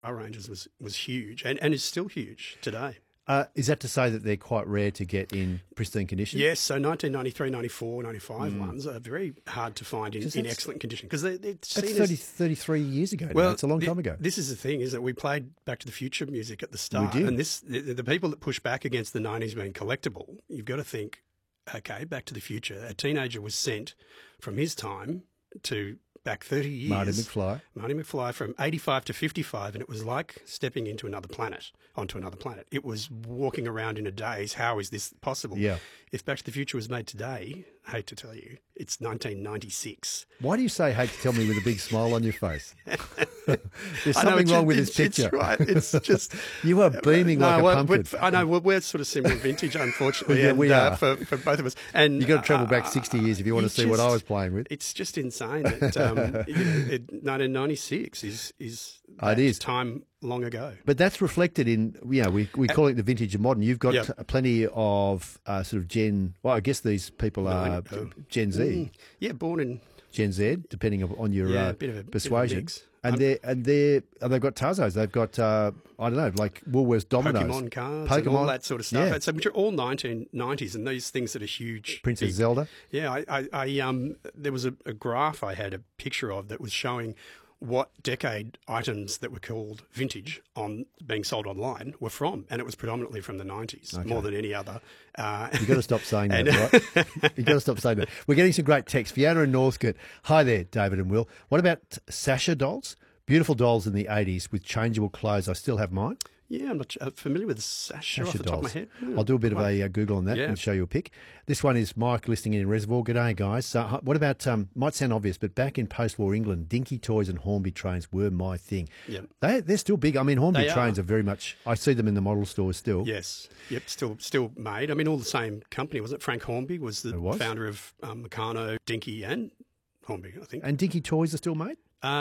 our ranges was huge and is still huge today. Is that to say that they're quite rare to get in pristine condition? Yes, so 1993, 94, 95 ones are very hard to find in excellent condition because they're seen That's as 33 years ago. well. Now. It's a long time ago. This is the thing, is that we played Back to the Future music at the start, did. and the people that push back against the 90s being collectible, you've got to think, okay, Back to the Future. A teenager was sent from his time to back 30 years. Marty McFly from 85 to 55, and it was like stepping onto another planet. It was walking around in a daze. How is this possible? Yeah. If Back to the Future was made today, I hate to tell you, it's 1996. Why do you say hate to tell me with a big smile on your face? There's something wrong with this picture. It's right. It's just... You are beaming like a pumpkin. I know. We're sort of similar vintage, unfortunately. Yeah, we are. For both of us. And You've got to travel back 60 years if you want to see what I was playing with. It's just insane that 1996 is It is. time long ago. But that's reflected in, we call it the vintage and modern. You've got plenty of sort of I guess these people are Gen Z. Yeah, born in Gen Z, depending on your bit of a persuasion. mix. And they've got Tarzos. They've got I don't know, like Woolworths Dominoes, Pokemon cards, and all that sort of stuff. Yeah. So, which are all 1990s, and these things that are huge. Princess Zelda. Yeah, I there was a graph I had a picture of that was showing what decade items that were called vintage on being sold online were from, and it was predominantly from the 90s, more than any other. You've got to stop saying that, right? You've got to stop saying that. We're getting some great text. Fiona in Northcote. Hi there, David and Will. What about Sasha dolls? Beautiful dolls in the 80s with changeable clothes. I still have mine. Yeah, I'm not familiar with Sasha off the top of my head. I'll do a bit of a Google on that and show you a pic. This one is Mike listening in Reservoir. G'day, guys. What about, might sound obvious, but back in post-war England, dinky toys and Hornby trains were my thing. Yep. They're still big. I mean, Hornby trains are very much, I see them in the model stores still. Yes. Yep, still made. I mean, all the same company, wasn't it? Frank Hornby was the founder of Meccano, Dinky and Hornby, I think. And dinky toys are still made?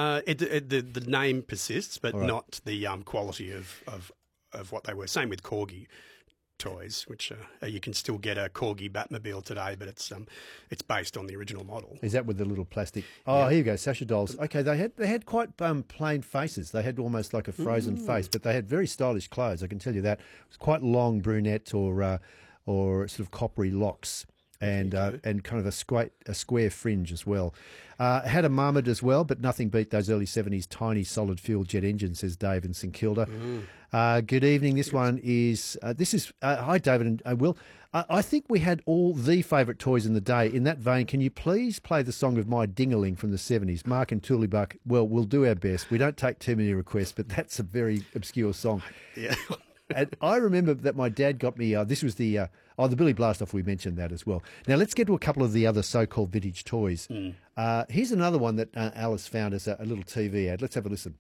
The name persists, but not the quality of what they were. Same with Corgi toys, which you can still get a Corgi Batmobile today, but it's based on the original model. Is that with the little plastic? Oh, here you go, Sasha dolls. Okay, they had quite plain faces. They had almost like a frozen face, but they had very stylish clothes. I can tell you that. It was quite long brunette or sort of coppery locks. And kind of a square fringe as well. Had a Marmot as well, but nothing beat those early 70s tiny solid fuel jet engines, says Dave in St Kilda. Good evening. This one is hi David and Will. I think we had all the favourite toys in the day. In that vein, can you please play the song of My Ding-a-ling from the 70s? Mark and Tooleybuck. Well, we'll do our best. We don't take too many requests, but that's a very obscure song. Yeah. And I remember that my dad got me, this was the Billy Blastoff, we mentioned that as well. Now, let's get to a couple of the other so-called vintage toys. Here's another one that Alice found as a little TV ad. Let's have a listen.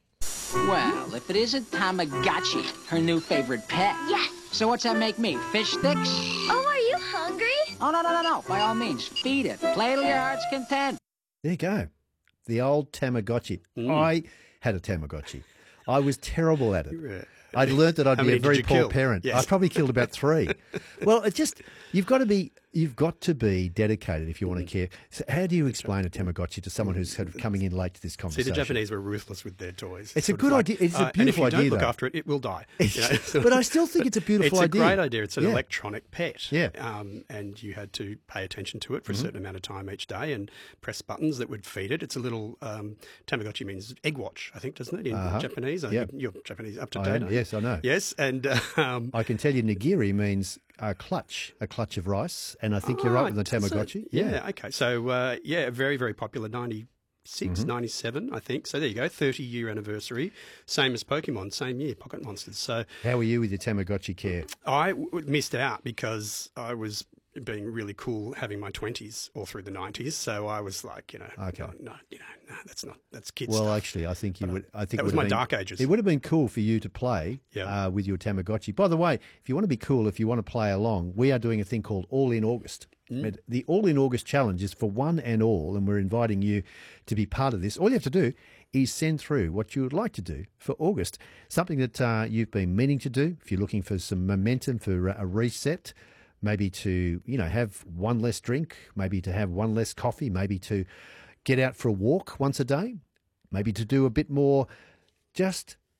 Well, if it isn't Tamagotchi, her new favorite pet. Yes. So what's that make me, fish sticks? Oh, are you hungry? Oh, no. By all means, feed it. Play till your heart's content. There you go. The old Tamagotchi. I had a Tamagotchi. I was terrible at it. I'd learnt that I'd be a very poor parent. Yes. I probably killed about 3. Well, you've got to be dedicated if you want to care. So how do you explain a Tamagotchi to someone who's sort of coming in late to this conversation? See, the Japanese were ruthless with their toys. It's a good idea. It's a beautiful idea. And if you don't look after it, it will die. But I still think it's a beautiful idea. It's a great idea. It's an electronic pet. Yeah. And you had to pay attention to it for a certain amount of time each day and press buttons that would feed it. It's a little Tamagotchi means egg watch, I think, doesn't it, in Japanese? You're Japanese up to date. Yes, I know. Yes, and I can tell you nigiri means a clutch of rice, and I think you're right with the Tamagotchi. Yeah, okay. So, very, very popular, 96, 97, I think. So there you go, 30-year anniversary. Same as Pokemon, same year, Pocket Monsters. So how were you with your Tamagotchi care? I missed out because I was being really cool having my 20s all through the 90s. So I was like, no, that's kids Well, stuff. actually, I think you would. I think that was my dark ages. It would have been cool for you to play with your Tamagotchi. By the way, if you want to be cool, if you want to play along, we are doing a thing called All in August. The All in August challenge is for one and all, and we're inviting you to be part of this. All you have to do is send through what you would like to do for August, something that you've been meaning to do. If you're looking for some momentum for a reset. Maybe to, have one less drink, maybe to have one less coffee, maybe to get out for a walk once a day, maybe to do a bit more just